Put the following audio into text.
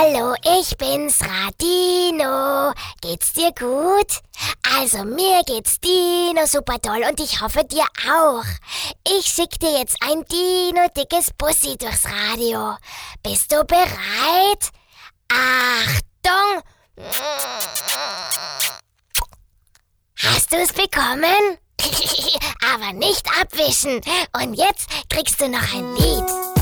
Hallo, ich bin's, Radino. Geht's dir gut? Also mir geht's Dino super toll und ich hoffe dir auch. Ich schick dir jetzt ein Dino-dickes Bussi durchs Radio. Bist du bereit? Achtung! Hast du es bekommen? Aber nicht abwischen. Und jetzt kriegst du noch ein Lied.